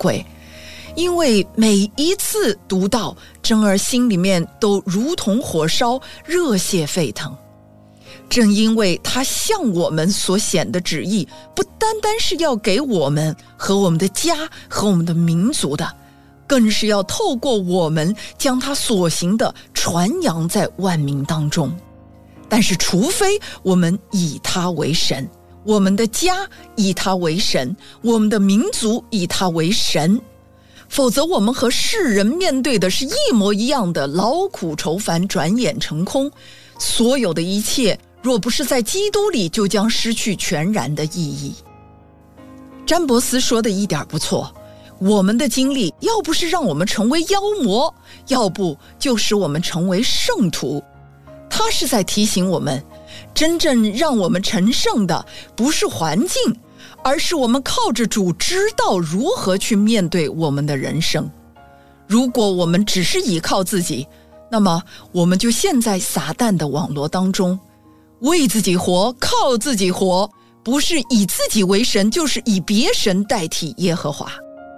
贵，因为每一次读到，珍儿心里面都如同火烧，热血沸腾。正因为他向我们所显的旨意，不单单是要给我们和我们的家和我们的民族的，更是要透过我们将他所行的传扬在万民当中。但是除非我们以他为神，我们的家以他为神，我们的民族以他为神，否则我们和世人面对的是一模一样的劳苦愁烦，转眼成空。所有的一切若不是在基督里，就将失去全然的意义。詹伯斯说的一点不错，我们的经历要不是让我们成为妖魔，要不就使我们成为圣徒。他是在提醒我们，真正让我们成圣的不是环境，而是我们靠着主知道如何去面对我们的人生。如果我们只是依靠自己，那么我们就陷在撒旦的网络当中，为自己活，靠自己活，不是以自己为神，就是以别神代替耶和华。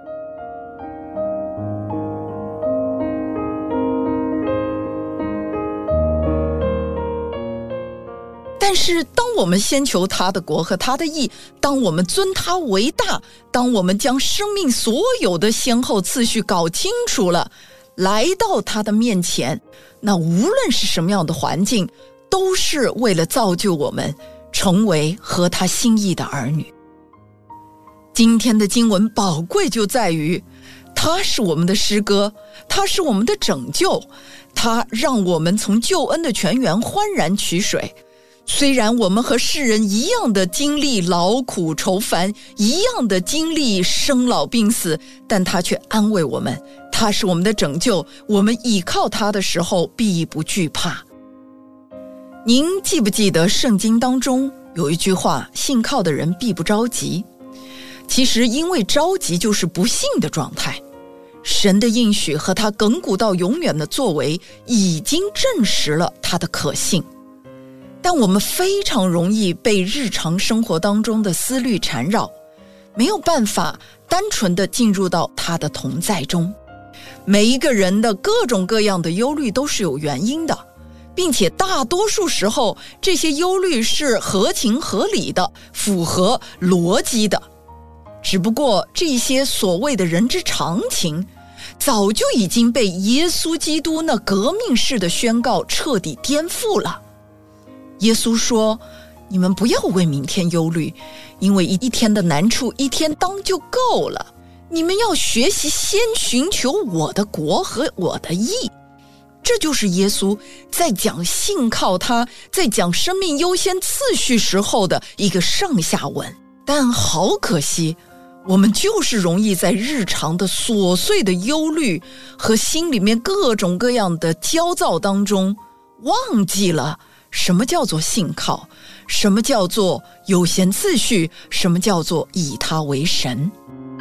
但是当我们先求他的国和他的义，当我们尊他为大，当我们将生命所有的先后次序搞清楚了，来到他的面前，那无论是什么样的环境，都是为了造就我们成为合他心意的儿女。今天的经文宝贵就在于，他是我们的诗歌，他是我们的拯救，他让我们从救恩的泉源欢然取水。虽然我们和世人一样的经历劳苦愁烦，一样的经历生老病死，但他却安慰我们，他是我们的拯救，我们倚靠他的时候必不惧怕。您记不记得圣经当中有一句话，信靠的人必不着急？其实因为着急就是不信的状态。神的应许和他亘古到永远的作为已经证实了他的可信，但我们非常容易被日常生活当中的思虑缠绕，没有办法单纯地进入到他的同在中。每一个人的各种各样的忧虑都是有原因的，并且大多数时候这些忧虑是合情合理的，符合逻辑的。只不过这些所谓的人之常情，早就已经被耶稣基督那革命式的宣告彻底颠覆了。耶稣说，你们不要为明天忧虑，因为一天的难处一天当就够了。你们要学习先寻求我的国和我的义。这就是耶稣在讲信靠他，在讲生命优先次序时候的一个上下文。但好可惜，我们就是容易在日常的琐碎的忧虑和心里面各种各样的焦躁当中，忘记了什么叫做信靠，什么叫做优先次序，什么叫做以他为神。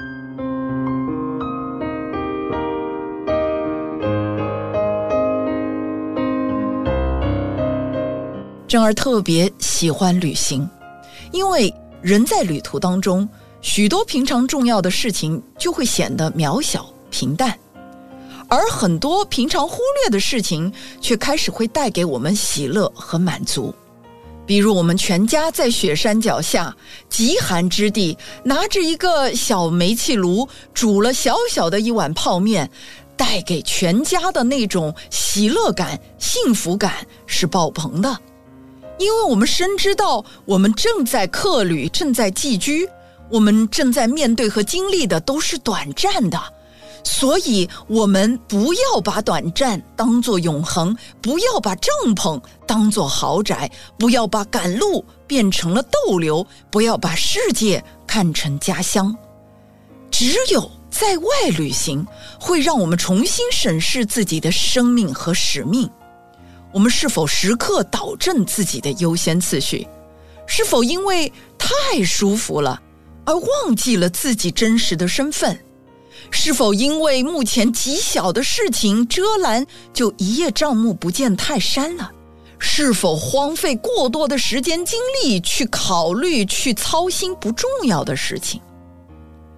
珍儿特别喜欢旅行，因为人在旅途当中，许多平常重要的事情就会显得渺小平淡，而很多平常忽略的事情却开始会带给我们喜乐和满足。比如我们全家在雪山脚下极寒之地，拿着一个小煤气炉煮了小小的一碗泡面，带给全家的那种喜乐感、幸福感是爆棚的。因为我们深知道我们正在客旅，正在寄居，我们正在面对和经历的都是短暂的，所以我们不要把短暂当作永恒，不要把帐篷当作豪宅，不要把赶路变成了逗留，不要把世界看成家乡。只有在外旅行，会让我们重新审视自己的生命和使命。我们是否时刻导正自己的优先次序？是否因为太舒服了而忘记了自己真实的身份？是否因为目前极小的事情遮拦，就一叶障目不见泰山了？是否荒废过多的时间精力去考虑、去操心不重要的事情？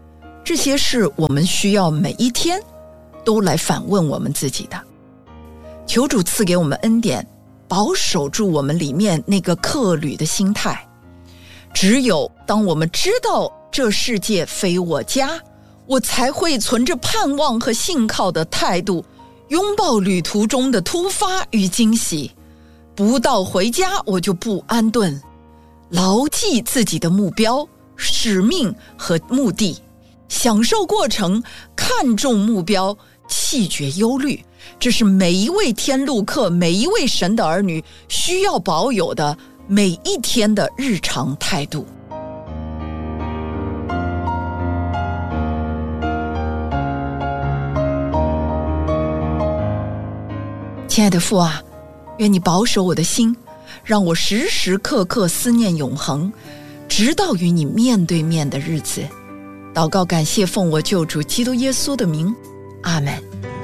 这些是我们需要每一天都来反问我们自己的。求主赐给我们恩典，保守住我们里面那个客旅的心态。只有当我们知道这世界非我家，我才会存着盼望和信靠的态度，拥抱旅途中的突发与惊喜。不到回家我就不安顿，牢记自己的目标、使命和目的，享受过程，看重目标，弃绝忧虑。这是每一位天路客，每一位神的儿女需要保有的每一天的日常态度。亲爱的父啊，愿你保守我的心，让我时时刻刻思念永恒，直到与你面对面的日子。祷告感谢奉我救主基督耶稣的名，阿们。